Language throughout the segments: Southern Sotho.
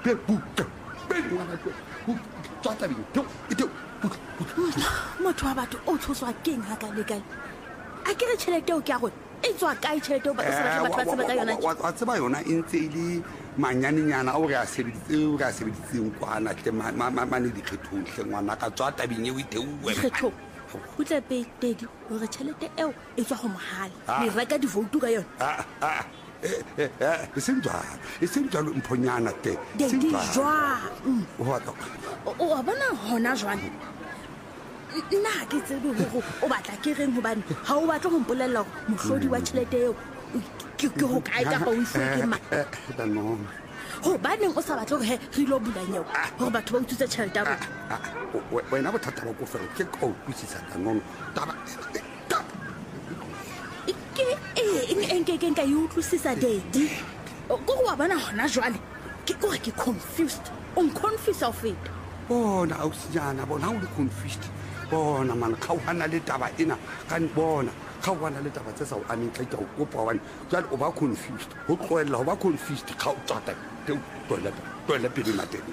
motho wa batho o tshoswa keng ha ka le ka a ke re tšhelete o ke a go e tswa kae tšhelete o ba batho ba tseba ka yona wa tseba yona e ntse e le manyanenyana o re a sebeditseng kwana tle mane dikgethong hle ngwana ka tswa tabeng eo e theowe kgetho o tle pe tedi gore tšhelete eo e tswa go mogale le reka divoutu ka yona e seng jalo mphonyana te dedi jwang o bona hona jwang nna ha ke tsebe gore o batla ke reng gobane ga o batla go mpolella gore mohlodi wa tšhelete eo ke go kae kapa o iswe ke ma gobaneng o sa batle gore re ilo bulanyeo gore batho ba utswitse tšhelete ya rona wena bothata ba ko fela ke ka o kwisisa danono ke eng ka e utlwisisa dedi ko go wa bona gona jwale ke gore ke confused o nconfuse o feta bona ausinyana bona o le confused bona man kgaogana le taba ena ka bona kgaogana le taba tse sa o ameng tla ke go kopa wane jale o ba confused go tloelela go ba confused ga o tsata toela pele mateng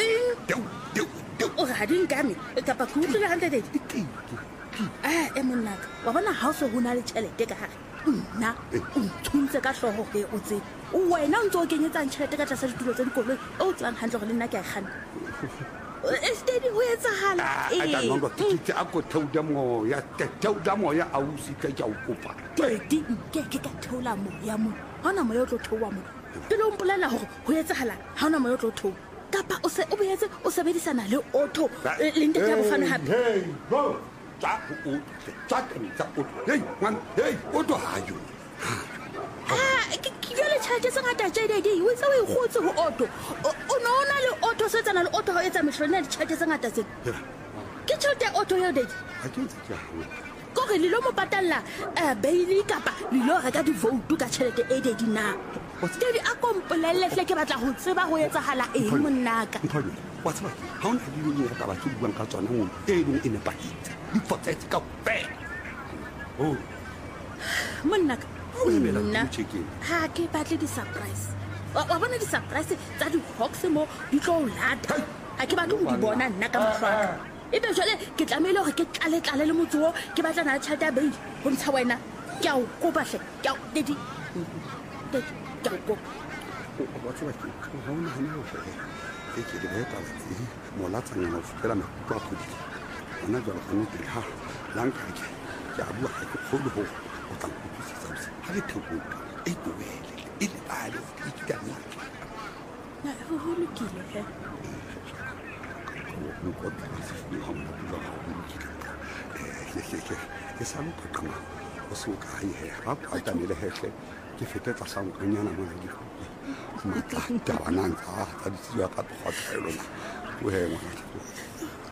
o ga dinkame kapa ke utlwile gantle dedi e monnaka wa bona ga o se go na le tšhelete ka gare nna o ntshwantse ka tlhogo ge o tsebe wena o ntse o kenyetsang tšhelete ka tlasa ditulo tsa dikoloi o tsebang gantle gore le nna ke a kgana estedi go etsagala ke a ko theuda moya ausi ka ke a o kopa dedi nkeke ka theola moya mo ga ona moya o tlo theowa mo pele o mpolelela gore go etsagala ga ona moya o tlo theowa kapa o boetse o sebedisana le otho le ntete ya bofano gape otho hayo ke jale tšhelete se ngata tšededi o itse o e gotse go otho o ne o na le otho se tsana le otho ga o etsa metlhone ya ditšhelete se ngata tsene ke tšhelete ya otho yo dedi kore le lo mo patalela baily kapa le lo reka divoutu ka tšhelete e dedi na dedi a kompoleleletle ke batla go tseba go etsagala eng monnaka wa tseba ga o na le dingwe ya taba tse buang ka tsona ngwe e leng e nepagetse di fotsetse ka fela monnaka nna ga ke batle di-surprise wa bona di-surprise tsa di-hox mo di tlo lata ga ke batle go di bona nna ka motlhwaka ebe jale ke tlamehile gore ke tlale le motse o ke batlana le tšhelete ya beili go ntsha wena ke a o kopatlhe dedi ke a o kopa wa tseba ga o nagane gore e ke le baetalatse molatsanyana o fetela maikutlo a kgodile gona jalo gane pele ga lankake ke a bua ga ke kgolo go o tla nkopusisa bose ga le thekoto e tobele e lebale e kikanake go lokile he ke sa loqaqama go se o kae he ga patamele hetlhe ke fete tlasa nkanyana mona di matla tabanang tsa di tsa ka tloga tsaelona o he ngwana